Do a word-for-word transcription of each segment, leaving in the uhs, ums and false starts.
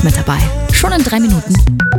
mit dabei. Schon in drei Minuten.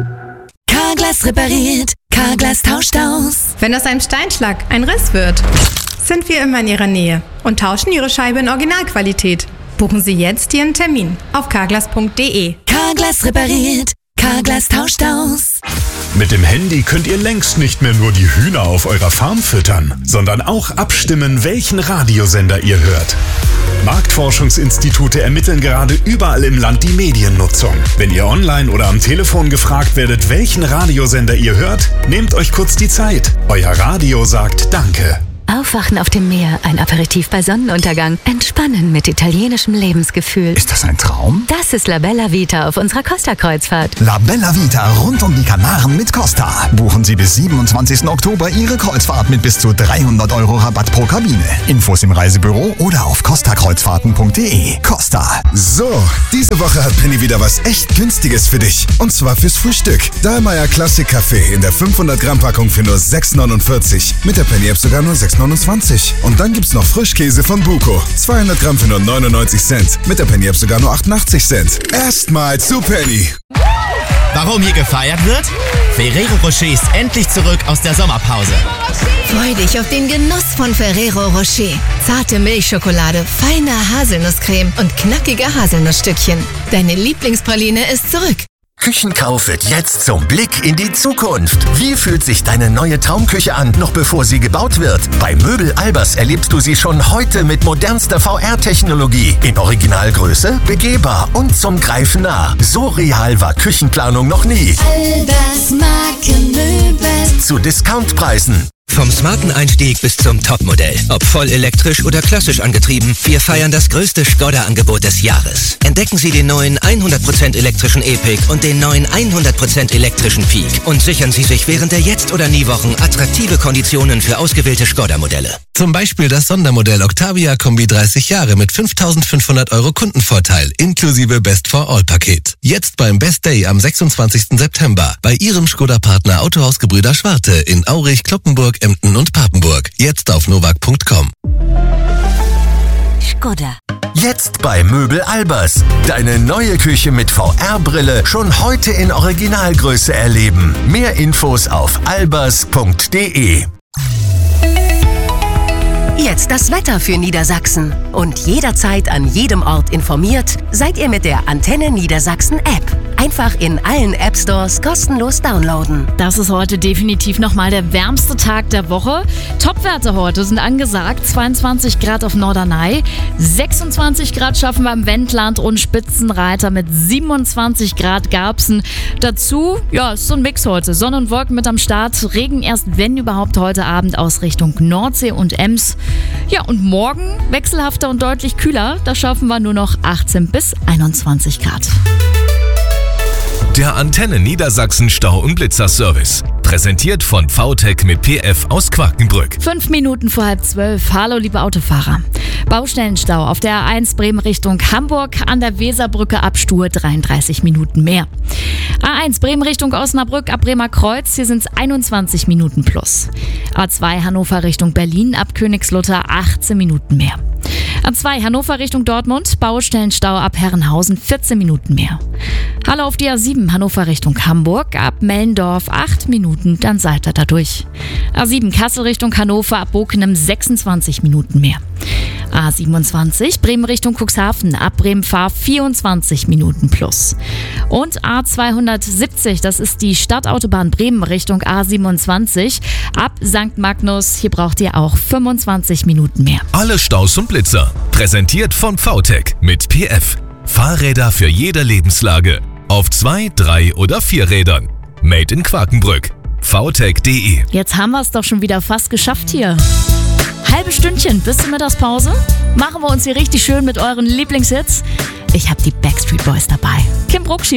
Carglass repariert, Carglass tauscht aus. Wenn aus einem Steinschlag ein Riss wird, sind wir immer in Ihrer Nähe und tauschen Ihre Scheibe in Originalqualität. Buchen Sie jetzt Ihren Termin auf carglass punkt de. Carglass repariert, Carglass tauscht aus. Mit dem Handy könnt ihr längst nicht mehr nur die Hühner auf eurer Farm füttern, sondern auch abstimmen, welchen Radiosender ihr hört. Marktforschungsinstitute ermitteln gerade überall im Land die Mediennutzung. Wenn ihr online oder am Telefon gefragt werdet, welchen Radiosender ihr hört, nehmt euch kurz die Zeit. Euer Radio sagt Danke. Aufwachen auf dem Meer, ein Aperitif bei Sonnenuntergang, entspannen mit italienischem Lebensgefühl. Ist das ein Traum? Das ist La Bella Vita auf unserer Costa-Kreuzfahrt. La Bella Vita rund um die Kanaren mit Costa. Buchen Sie bis siebenundzwanzigsten Oktober Ihre Kreuzfahrt mit bis zu dreihundert Euro Rabatt pro Kabine. Infos im Reisebüro oder auf costa kreuzfahrten punkt de. Costa. So, diese Woche hat Penny wieder was echt Günstiges für dich. Und zwar fürs Frühstück. Dahlmeier Classic Kaffee in der fünfhundert Gramm Packung für nur sechs neunundvierzig. Mit der Penny App sogar nur sechs neunundzwanzig. Und dann gibt's noch Frischkäse von Buko. zweihundert Gramm für nur neunundneunzig Cent. Mit der Penny App sogar nur achtundachtzig Cent. Erstmal zu Penny. Warum hier gefeiert wird? Ferrero Rocher ist endlich zurück aus der Sommerpause. Freu dich auf den Genuss von Ferrero Rocher. Zarte Milchschokolade, feine Haselnusscreme und knackige Haselnussstückchen. Deine Lieblingspraline ist zurück. Küchenkauf wird jetzt zum Blick in die Zukunft. Wie fühlt sich deine neue Traumküche an, noch bevor sie gebaut wird? Bei Möbel Albers erlebst du sie schon heute mit modernster V R-Technologie. In Originalgröße, begehbar und zum Greifen nah. So real war Küchenplanung noch nie. Albers Markenmöbel. Zu Discountpreisen. Vom smarten Einstieg bis zum Topmodell. Ob voll elektrisch oder klassisch angetrieben, wir feiern das größte Skoda-Angebot des Jahres. Entdecken Sie den neuen hundert Prozent elektrischen Epic und den neuen hundert Prozent elektrischen Peak und sichern Sie sich während der Jetzt- oder Nie-Wochen attraktive Konditionen für ausgewählte Skoda-Modelle. Zum Beispiel das Sondermodell Octavia Kombi dreißig Jahre mit fünftausendfünfhundert Euro Kundenvorteil inklusive Best for All Paket. Jetzt beim Best Day am sechsundzwanzigsten September bei Ihrem Skoda-Partner Autohaus Gebrüder Schwarte in Aurich, Kloppenburg, Emden und Papenburg. Jetzt auf novak punkt com. Skoda. Jetzt bei Möbel Albers. Deine neue Küche mit V R-Brille schon heute in Originalgröße erleben. Mehr Infos auf albers punkt de. Jetzt das Wetter für Niedersachsen. Und jederzeit an jedem Ort informiert, seid ihr mit der Antenne Niedersachsen App. Einfach in allen App Stores kostenlos downloaden. Das ist heute definitiv nochmal der wärmste Tag der Woche. Topwerte heute sind angesagt. zweiundzwanzig Grad auf Norderney, sechsundzwanzig Grad schaffen wir im Wendland und Spitzenreiter mit siebenundzwanzig Grad Garbsen. Dazu, ja, ist so ein Mix heute. Sonne und Wolken mit am Start. Regen erst, wenn überhaupt, heute Abend aus Richtung Nordsee und Ems. Ja, und morgen wechselhafter und deutlich kühler. Da schaffen wir nur noch achtzehn bis einundzwanzig Grad. Der Antenne Niedersachsen Stau- und Blitzer-Service. Präsentiert von V Tech mit P F aus Quakenbrück. Fünf Minuten vor halb zwölf. Hallo, liebe Autofahrer. Baustellenstau auf der A eins Bremen Richtung Hamburg an der Weserbrücke ab Stur dreiunddreißig Minuten mehr. A eins Bremen Richtung Osnabrück ab Bremer Kreuz, hier sind es einundzwanzig Minuten plus. A zwei Hannover Richtung Berlin ab Königslutter achtzehn Minuten mehr. A zwei Hannover Richtung Dortmund, Baustellenstau ab Herrenhausen vierzehn Minuten mehr. Hallo auf die A sieben Hannover Richtung Hamburg, ab Mellendorf acht Minuten, dann seid ihr da durch. A sieben Kassel Richtung Hannover, ab Bokenem sechsundzwanzig Minuten mehr. A siebenundzwanzig Bremen Richtung Cuxhaven, ab Bremen-Fahr vierundzwanzig Minuten plus. Und A zweihundertsiebzig, das ist die Stadtautobahn Bremen Richtung A siebenundzwanzig, ab Sankt Magnus, hier braucht ihr auch fünfundzwanzig Minuten mehr. Alle Staus und Blitzer, präsentiert von V Tech mit P F. Fahrräder für jede Lebenslage. Auf zwei, drei oder vier Rädern. Made in Quakenbrück. v tech punkt de. Jetzt haben wir es doch schon wieder fast geschafft hier. Halbe Stündchen bis zur Mittagspause. Machen wir uns hier richtig schön mit euren Lieblingshits. Ich habe die Backstreet Boys dabei. Kim Brucksch